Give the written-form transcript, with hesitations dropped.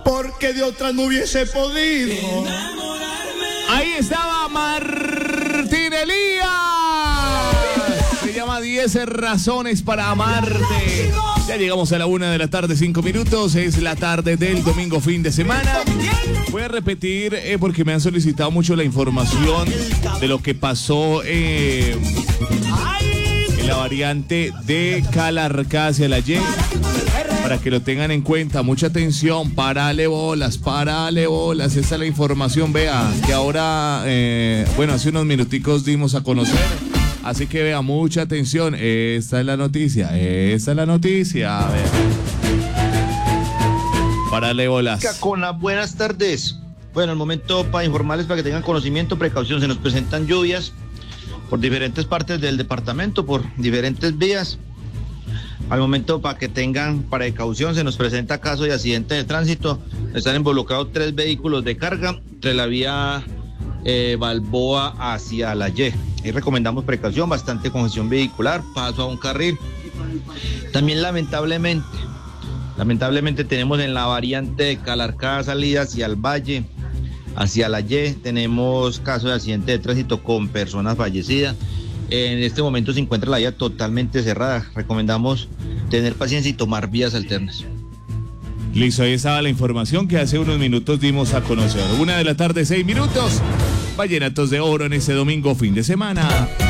porque de otra no hubiese podido. Ahí estaba Martín Elías. Se llama 10 razones para amarte. Ya llegamos a la 1 de la tarde, 5 minutos. Es la tarde del domingo, fin de semana. Voy a repetir porque me han solicitado mucho la información de lo que pasó en la variante de Calarcá hacia la Y. Para que lo tengan en cuenta, mucha atención, párale bolas. Esa es la información, vea, que ahora, hace unos minuticos dimos a conocer. Así que vea, mucha atención, esta es la noticia, a ver. Párale bolas. Cacona, buenas tardes. Bueno, el momento para informarles, para que tengan conocimiento, precaución, se nos presentan lluvias por diferentes partes del departamento, por diferentes vías. Al momento, para que tengan precaución, se nos presenta caso de accidente de tránsito. Están involucrados 3 vehículos de carga entre la vía Balboa hacia la Y. Ahí recomendamos precaución, bastante congestión vehicular, paso a un carril. También lamentablemente tenemos en la variante de Calarcá salida hacia el Valle, hacia la Y, tenemos caso de accidente de tránsito con personas fallecidas. En este momento se encuentra la vía totalmente cerrada. Recomendamos tener paciencia y tomar vías alternas. Listo, ahí estaba la información que hace unos minutos dimos a conocer. 1 de la tarde, 6 minutos. Vallenatos de Oro en este domingo, fin de semana.